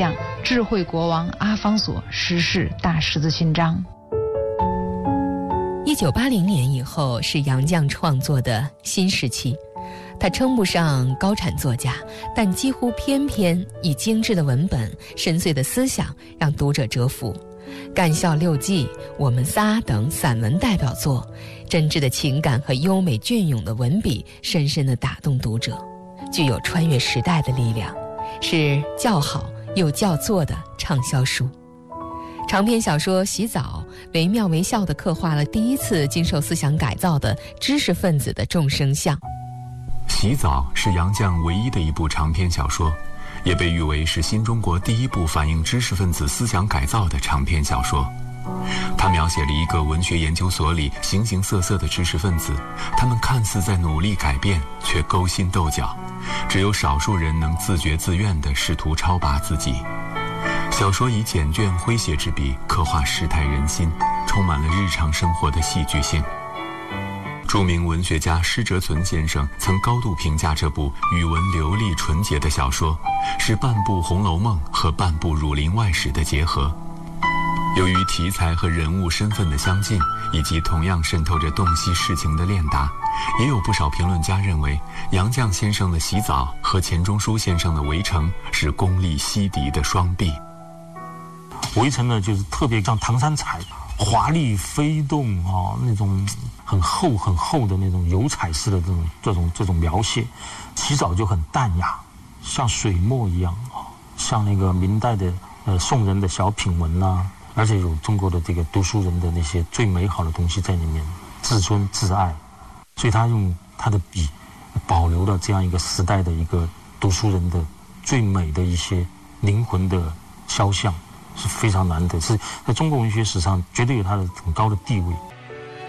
匠、智慧国王阿方索失事大十字勋章。 1980年以后是杨绛创作的新时期，他称不上高产作家，但几乎偏偏以精致的文本、深邃的思想让读者折服。《干校六记》《我们仨》等散文代表作，真挚的情感和优美隽永的文笔深深地打动读者，具有穿越时代的力量，是较好又较作的畅销书。长篇小说《洗澡》惟妙惟肖地刻画了第一次经受思想改造的知识分子的众生相。 《洗澡》是杨绛唯一的一部长篇小说，也被誉为是新中国第一部反映知识分子思想改造的长篇小说。它描写了一个文学研究所里形形色色的知识分子，他们看似在努力改变，却勾心斗角，只有少数人能自觉自愿地试图超拔自己。小说以简卷诙谐之笔刻画世态人心，充满了日常生活的戏剧性。著名文学家施哲存先生曾高度评价这部语文流利纯洁的小说，是半部《红楼梦》和半部《儒林外史》的结合。由于题材和人物身份的相近，以及同样渗透着洞悉世情的练达，也有不少评论家认为杨绛先生的《洗澡》和钱钟书先生的《围城》是功力西敌的双璧。 围城呢，就是特别像唐三彩，华丽飞动啊，那种很厚的那种油彩式的这种描写。洗澡就很淡雅，像水墨一样啊，像那个明代的宋人的小品文呐，而且有中国的这个读书人的那些最美好的东西在里面，自尊自爱，所以他用他的笔保留了这样一个时代的一个读书人的最美的一些灵魂的肖像。是非常难得，是在中国文学史上绝对有它的很高的地位。